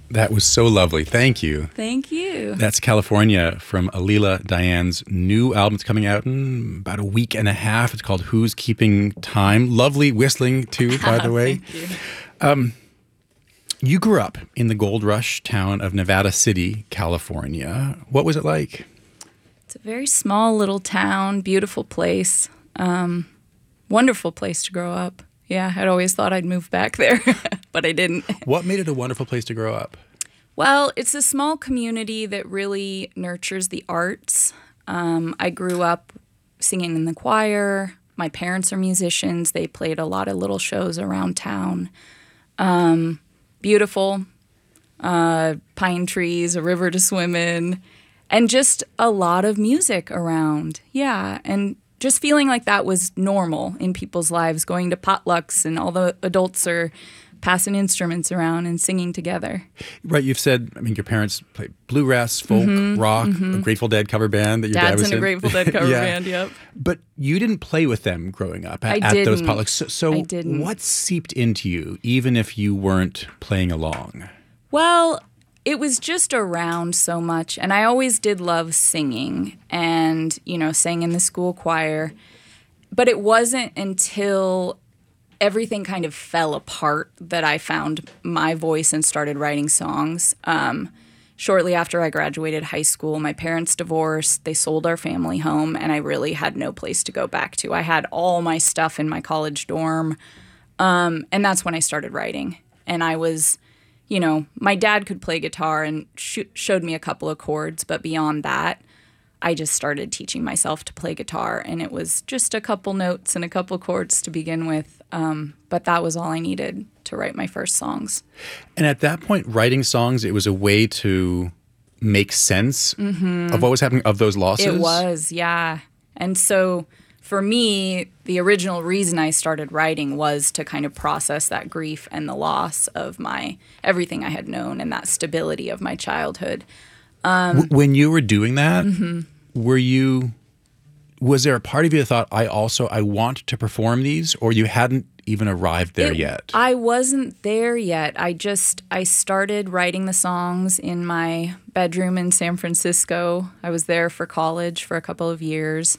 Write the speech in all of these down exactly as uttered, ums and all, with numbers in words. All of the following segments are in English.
That was so lovely. Thank you. Thank you. That's California from Alila Diane's new album. It's coming out in about a week and a half. It's called Who's Keeping Time. Lovely whistling, too, by the way. Thank you. Um, you grew up in the gold rush town of Nevada City, California. What was it like? It's a very small little town, beautiful place, um, wonderful place to grow up. Yeah, I'd always thought I'd move back there, but I didn't. What made it a wonderful place to grow up? Well, it's a small community that really nurtures the arts. Um, I grew up singing in the choir. My parents are musicians. They played a lot of little shows around town. Um, beautiful, uh, pine trees, a river to swim in, and just a lot of music around. Yeah, and just feeling like that was normal in people's lives, going to potlucks and all the adults are passing instruments around and singing together. Right, you've said, I mean, your parents played bluegrass, folk, mm-hmm, rock, mm-hmm. a Grateful Dead cover band that your Dad's dad was in. in. a Grateful Dead cover yeah. band, yep. But you didn't play with them growing up at, I at those didn't. potlucks. So, so I didn't. what seeped into you, even if you weren't playing along? Well, it was just around so much, and I always did love singing and, you know, sang in the school choir. But it wasn't until everything kind of fell apart that I found my voice and started writing songs. Um, shortly after I graduated high school, my parents divorced, they sold our family home, and I really had no place to go back to. I had all my stuff in my college dorm, um, and that's when I started writing. And I was, you know, my dad could play guitar and sh- showed me a couple of chords, but beyond that, I just started teaching myself to play guitar, and it was just a couple notes and a couple chords to begin with, um, but that was all I needed to write my first songs. And at that point, writing songs, it was a way to make sense mm-hmm. of what was happening, of those losses? It was, yeah. And so for me, the original reason I started writing was to kind of process that grief and the loss of my everything I had known and that stability of my childhood. Um, when you were doing that, mm-hmm. were you, was there a part of you that thought, I also, I want to perform these, or you hadn't even arrived there it, yet? I wasn't there yet. I just, I started writing the songs in my bedroom in San Francisco. I was there for college for a couple of years.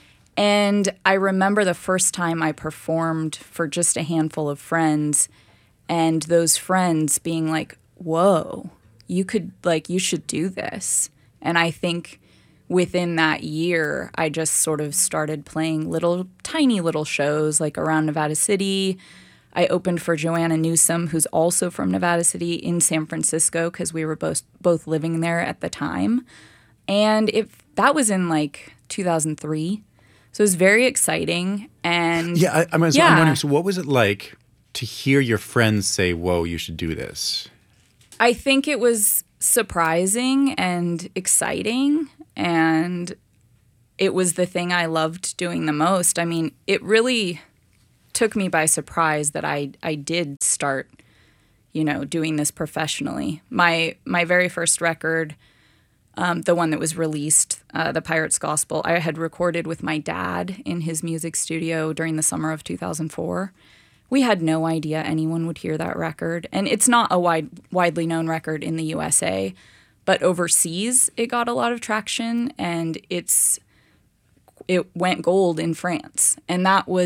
And I remember the first time I performed for just a handful of friends, and those friends being like, whoa, you could, like, you should do this. And I think within that year, I just sort of started playing little, tiny little shows, like around Nevada City. I opened for Joanna Newsom, who's also from Nevada City, in San Francisco, because we were both both living there at the time. And it, that was in, like, two thousand three. So it was very exciting. And yeah, I, I mean, so yeah. I'm wondering, so what was it like to hear your friends say, whoa, you should do this? I think it was surprising and exciting, and it was the thing I loved doing the most. I mean, it really took me by surprise that I, I did start, you know, doing this professionally. My my very first record, um, the one that was released, uh, The Pirate's Gospel, I had recorded with my dad in his music studio during the summer of two thousand four. We had no idea anyone would hear that record. And it's not a wide, widely known record in the U S A, but overseas it got a lot of traction, and it's it went gold in France. And that was